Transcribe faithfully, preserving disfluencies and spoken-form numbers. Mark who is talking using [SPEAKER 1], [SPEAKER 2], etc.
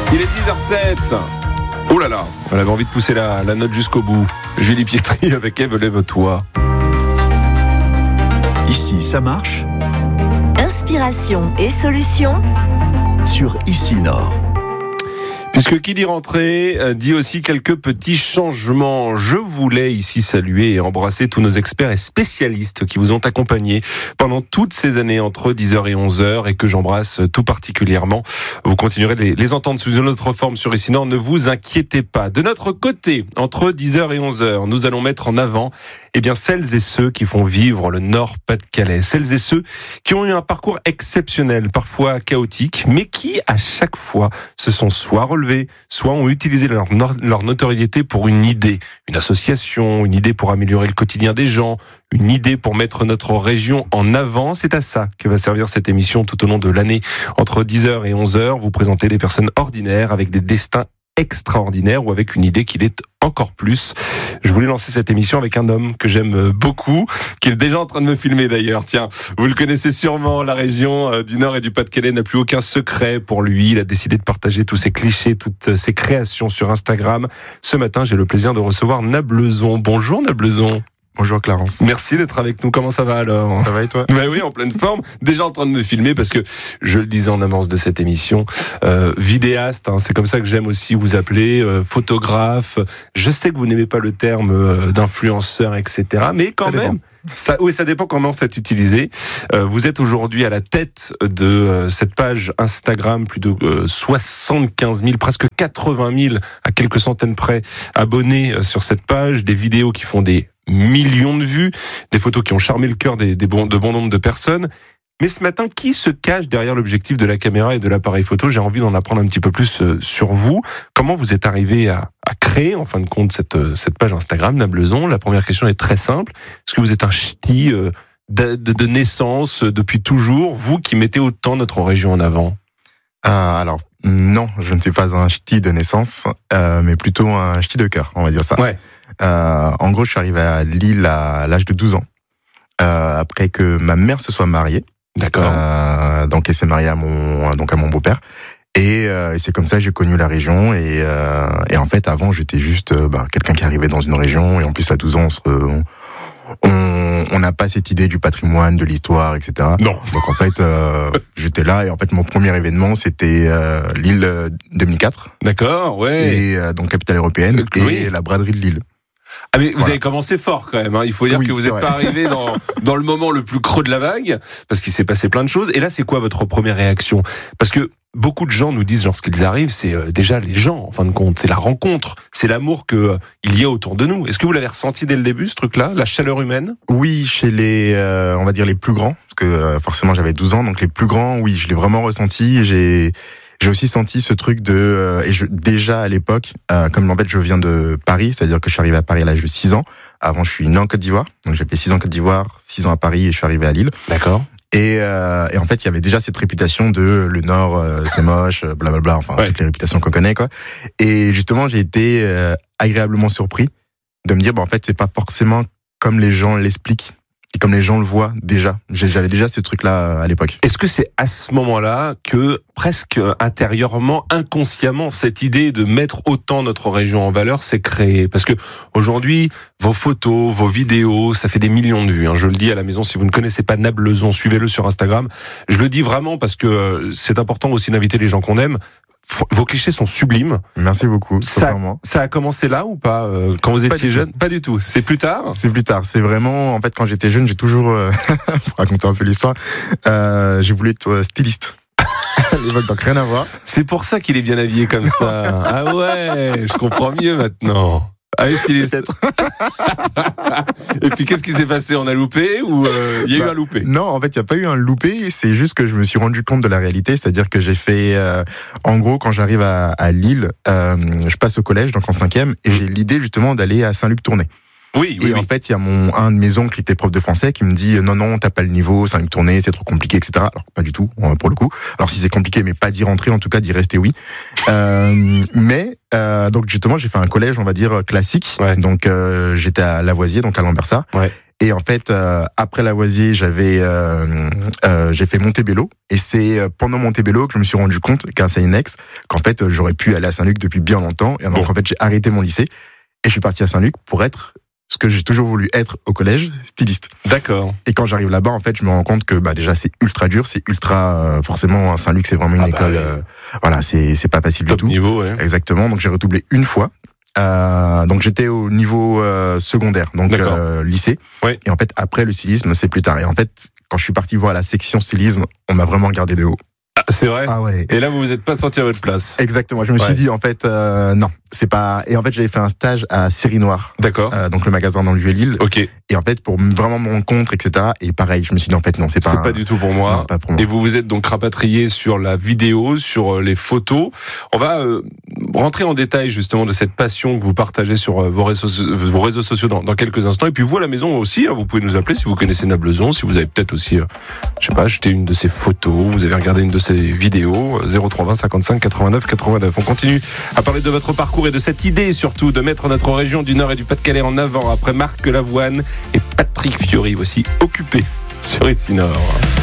[SPEAKER 1] Il est dix heures sept. Oh là là, on avait envie de pousser la, la note jusqu'au bout. Julie Pietri avec Ève, lève-toi.
[SPEAKER 2] Ici, ça marche.
[SPEAKER 3] Inspiration et solutions
[SPEAKER 2] Sur Ici Nord.
[SPEAKER 1] Puisque qui dit rentrée euh, dit aussi quelques petits changements. Je voulais ici saluer et embrasser tous nos experts et spécialistes qui vous ont accompagnés pendant toutes ces années entre dix heures et onze heures et que j'embrasse tout particulièrement. Vous continuerez de les, les entendre sous une autre forme sur Ici Nord, ne vous inquiétez pas. De notre côté, entre dix heures et onze heures, nous allons mettre en avant eh bien, celles et ceux qui font vivre le Nord-Pas-de-Calais, celles et ceux qui ont eu un parcours exceptionnel, parfois chaotique, mais qui, à chaque fois, se sont soit relevés, soit ont utilisé leur, leur notoriété pour une idée, une association, une idée pour améliorer le quotidien des gens, une idée pour mettre notre région en avant. C'est à ça que va servir cette émission tout au long de l'année. Entre dix heures et onze heures, vous présentez des personnes ordinaires avec des destins extraordinaire ou avec une idée qui l'est encore plus. Je voulais lancer cette émission avec un homme que j'aime beaucoup, qui est déjà en train de me filmer d'ailleurs. Tiens, vous le connaissez sûrement, la région du Nord et du Pas-de-Calais n'a plus aucun secret pour lui. Il a décidé de partager tous ses clichés, toutes ses créations sur Instagram. Ce matin, j'ai le plaisir de recevoir Nableson. Bonjour Nableson.
[SPEAKER 4] Bonjour Clarence.
[SPEAKER 1] Merci d'être avec nous. Comment ça va alors ?
[SPEAKER 4] Ça va et toi ?
[SPEAKER 1] Ben oui, en pleine forme. Déjà en train de me filmer parce que je le disais en amorce de cette émission, euh, vidéaste, hein, c'est comme ça que j'aime aussi vous appeler, euh, photographe. Je sais que vous n'aimez pas le terme euh, d'influenceur, et cetera. Mais quand
[SPEAKER 4] ça
[SPEAKER 1] même,
[SPEAKER 4] dépend.
[SPEAKER 1] ça, oui, ça dépend comment c'est utilisé. Euh, vous êtes aujourd'hui à la tête de euh, cette page Instagram, plus de euh, soixante-quinze mille, presque quatre-vingt mille, à quelques centaines près, abonnés euh, sur cette page, des vidéos qui font des millions de vues, des photos qui ont charmé le cœur des, des bon, de bon nombre de personnes. Mais ce matin, qui se cache derrière l'objectif de la caméra et de l'appareil photo ? J'ai envie d'en apprendre un petit peu plus sur vous. Comment vous êtes arrivé à, à créer, en fin de compte, cette, cette page Instagram, Nableson ? La première question est très simple. Est-ce que vous êtes un ch'ti de, de, de naissance depuis toujours, vous qui mettez autant notre région en avant ?
[SPEAKER 4] euh, Alors, non, je ne suis pas un ch'ti de naissance, euh, mais plutôt un ch'ti de cœur, on va dire ça.
[SPEAKER 1] Ouais.
[SPEAKER 4] Euh, en gros, je suis arrivé à Lille à l'âge de douze ans, euh, après que ma mère se soit mariée.
[SPEAKER 1] D'accord.
[SPEAKER 4] Euh, donc, elle s'est mariée à mon, donc à mon beau-père. Et, euh, et c'est comme ça que j'ai connu la région. Et, euh, et en fait, avant, j'étais juste euh, bah, quelqu'un qui arrivait dans une région. Et en plus, à douze ans, on se, on, on n'a pas cette idée du patrimoine, de l'histoire, et cetera.
[SPEAKER 1] Non.
[SPEAKER 4] Donc en fait, euh, j'étais là et en fait mon premier événement c'était euh, Lille deux mille quatre.
[SPEAKER 1] D'accord, ouais.
[SPEAKER 4] Et euh, donc capitale européenne
[SPEAKER 1] Oui.
[SPEAKER 4] et la braderie de Lille.
[SPEAKER 1] Ah mais vous
[SPEAKER 4] Voilà.
[SPEAKER 1] avez commencé fort quand même, hein. Il faut dire
[SPEAKER 4] Oui,
[SPEAKER 1] que vous
[SPEAKER 4] c'est
[SPEAKER 1] n'êtes
[SPEAKER 4] vrai.
[SPEAKER 1] pas arrivé dans, dans le moment le plus creux de la vague, parce qu'il s'est passé plein de choses. Et là, c'est quoi votre première réaction ? Parce que beaucoup de gens nous disent lorsqu'ils arrivent, c'est euh, déjà les gens, en fin de compte, c'est la rencontre, c'est l'amour qu'il euh, y a autour de nous. Est-ce que vous l'avez ressenti dès le début, ce truc-là, la chaleur humaine ?
[SPEAKER 4] Oui, chez les, euh, on va dire les plus grands, parce que euh, forcément j'avais douze ans, donc les plus grands, oui, je l'ai vraiment ressenti. J'ai J'ai aussi senti ce truc de euh, et je, déjà à l'époque, euh, comme en fait je viens de Paris, c'est-à-dire que je suis arrivé à Paris à l'âge de six ans. Avant, je suis né en Côte d'Ivoire, donc j'ai fait six ans en Côte d'Ivoire, six ans à Paris et je suis arrivé à Lille.
[SPEAKER 1] D'accord.
[SPEAKER 4] Et, euh, et en fait, il y avait déjà cette réputation de le Nord, euh, c'est moche, blablabla, enfin
[SPEAKER 1] Ouais.
[SPEAKER 4] toutes les réputations qu'on connaît, quoi. Et justement, j'ai été euh, agréablement surpris de me dire, bah en fait, c'est pas forcément comme les gens l'expliquent. Et comme les gens le voient déjà, j'avais déjà ce truc-là à l'époque.
[SPEAKER 1] Est-ce que c'est à ce moment-là que, presque intérieurement, inconsciemment, cette idée de mettre autant notre région en valeur s'est créée ? Parce que aujourd'hui, vos photos, vos vidéos, ça fait des millions de vues. Hein. Je le dis à la maison, si vous ne connaissez pas Nableson, suivez-le sur Instagram. Je le dis vraiment parce que c'est important aussi d'inviter les gens qu'on aime. Vos clichés sont sublimes.
[SPEAKER 4] Merci beaucoup,
[SPEAKER 1] Ça,
[SPEAKER 4] sincèrement.
[SPEAKER 1] ça a commencé là ou pas euh, quand vous
[SPEAKER 4] Pas
[SPEAKER 1] étiez
[SPEAKER 4] du
[SPEAKER 1] jeune ? Pas du tout. C'est plus tard ?
[SPEAKER 4] C'est plus tard. C'est vraiment, en fait, quand j'étais jeune, j'ai toujours, euh, pour raconter un peu l'histoire, euh, j'ai voulu être styliste. À l'époque, donc rien à voir.
[SPEAKER 1] C'est pour ça qu'il est bien habillé comme ça. Ah ouais, je comprends mieux maintenant. Allez, styliste. Et puis, qu'est-ce qui s'est passé ? On a loupé ou euh, il y a
[SPEAKER 4] Bah,
[SPEAKER 1] eu un loupé ?
[SPEAKER 4] Non, en fait, il n'y a pas eu un loupé. C'est juste que je me suis rendu compte de la réalité. C'est-à-dire que j'ai fait, euh, en gros, quand j'arrive à, à Lille, euh, je passe au collège, donc en cinquième, et j'ai l'idée justement d'aller à Saint-Luc-Tournai.
[SPEAKER 1] Oui, oui,
[SPEAKER 4] et
[SPEAKER 1] oui.
[SPEAKER 4] en fait, il y a mon un de mes oncles qui était prof de français qui me dit non non, t'as pas le niveau, c'est une tournée, c'est trop compliqué, et cetera. Alors pas du tout pour le coup. Alors si c'est compliqué, mais pas d'y rentrer, en tout cas d'y rester, oui. Euh, mais euh, donc justement, j'ai fait un collège, on va dire classique.
[SPEAKER 1] Ouais.
[SPEAKER 4] Donc euh, j'étais à Lavoisier, donc à Lambersart.
[SPEAKER 1] Ouais.
[SPEAKER 4] Et en fait, euh, après Lavoisier, j'avais, euh, euh, j'ai fait Montebello. Et c'est pendant Montebello que je me suis rendu compte, grâce à une ex, qu'en fait, j'aurais pu aller à Saint-Luc depuis bien longtemps. Et donc,
[SPEAKER 1] Bon.
[SPEAKER 4] en fait, j'ai arrêté mon lycée et je suis parti à Saint-Luc pour être ce que j'ai toujours voulu être au collège, styliste.
[SPEAKER 1] D'accord.
[SPEAKER 4] Et quand j'arrive là-bas, en fait, je me rends compte que bah déjà c'est ultra dur, c'est ultra euh, forcément Saint-Luc, c'est vraiment une
[SPEAKER 1] Ah bah
[SPEAKER 4] école.
[SPEAKER 1] oui.
[SPEAKER 4] Euh, voilà, c'est c'est pas facile
[SPEAKER 1] Top
[SPEAKER 4] du tout.
[SPEAKER 1] niveau, ouais.
[SPEAKER 4] Exactement. Donc j'ai redoublé une fois. Euh, donc j'étais au niveau euh, secondaire, donc
[SPEAKER 1] D'accord.
[SPEAKER 4] euh, lycée.
[SPEAKER 1] Oui.
[SPEAKER 4] Et en fait après le stylisme c'est plus tard. Et en fait quand je suis parti voir la section stylisme, on m'a vraiment regardé de haut.
[SPEAKER 1] Ah, c'est vrai.
[SPEAKER 4] Ah ouais.
[SPEAKER 1] Et là, vous vous êtes pas senti à votre place.
[SPEAKER 4] Exactement. Je me suis
[SPEAKER 1] Ouais.
[SPEAKER 4] dit en fait euh, non, c'est pas. Et en fait j'avais fait un stage à Série Noire,
[SPEAKER 1] D'accord.
[SPEAKER 4] euh, donc le magasin dans le Vieux-Lille.
[SPEAKER 1] Ok.
[SPEAKER 4] Et en fait pour vraiment me rendre compte, et cetera. Et pareil, je me suis dit en fait non, c'est pas.
[SPEAKER 1] C'est pas du tout pour moi.
[SPEAKER 4] Non, pas pour moi.
[SPEAKER 1] Et vous vous êtes donc rapatrié sur la vidéo, sur euh, les photos. On va euh, rentrer en détail justement de cette passion que vous partagez sur euh, vos, réseaux, vos réseaux sociaux dans, dans quelques instants. Et puis vous à la maison aussi, hein, vous pouvez nous appeler si vous connaissez Nablezon, si vous avez peut-être aussi, euh, je sais pas, acheté une de ses photos, vous avez regardé une de ses vidéos. zéro trois vingt cinquante-cinq quatre-vingt-neuf quatre-vingt-neuf. On continue à parler de votre parcours et de cette idée surtout de mettre notre région du Nord et du Pas-de-Calais en avant après Marc Lavoine et Patrick Fiori, voici Occupé sur Ici Nord.